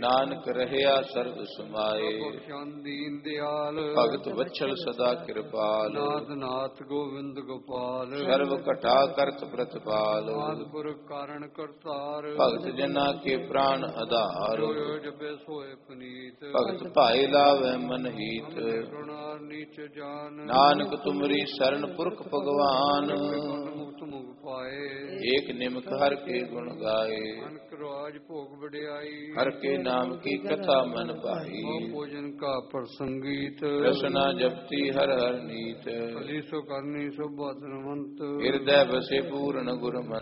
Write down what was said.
ਨਾਨਕ ਰਹਿਆ ਸਰਬ ਸਮਾਏ। ਦੀਨ ਦਿਆਲ ਭਗਤ ਵਛਲ ਸਦਾ ਕਿਰਪਾਲ। ਨਾਥ ਨਾਥ ਗੋਵਿੰਦ ਗੋਪਾਲ ਸਰਬ ਘਟਾ ਕਰਤ ਪ੍ਰਤਪਾਲ। ਆਦਿ ਕਾਰਣ ਕਰਤਾਰ ਭਗਤ ਜਨਾ ਕੇ ਪ੍ਰਾਨ ਆਧਾਰ। ਜੋ ਜਪੇ ਸੋਏ ਪੁਨੀਤ ਭਗਤ ਭਾਏ ਲਾਵੈ ਮਨ ਹੀਤ। ਕਰੁਣਾ ਨੀਚ ਜਾਨ ਨਾਨਕ ਤੁਮਰੀ ਸਰਣ ਪੁਰਖ ਭਗਵਾਨ। ਮੁਕਤ ਮੁਖ ਪਾਏ ਏਕ ਨਿਮਕ ਹਰ ਕੇ ਗੁਣ ਗਾਏ। ਅਨਕ ਰਾਜ ਭੋਗ ਵਡਿਆਈ ਹਰ ਕੇ ਨਾਮ ਕੀ ਕਥਾ ਮਨ ਭਾਈ। ਭੋਜਨ ਕਾ ਪ੍ਰਸੰਗੀਤ ਰਸਨਾ ਜਪਤੀ ਹਰ ਹਰ ਨੀਤ। ਅਲੀ ਸੋ ਕਰਨੀ ਸੋ ਬਦਨਵੰਤ ਹਿਰਦੈ ਬਸੇ ਪੂਰਨ ਗੁਰਮੰਤ।